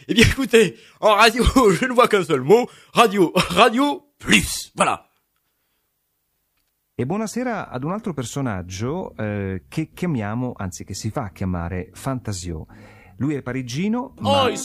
Eh bien, écoutez, en radio, je ne vois qu'un seul mot. Radio, radio, plus. Voilà. E buonasera ad un altro personaggio che chiamiamo, anzi che si fa chiamare Fantasio. Lui è parigino, ma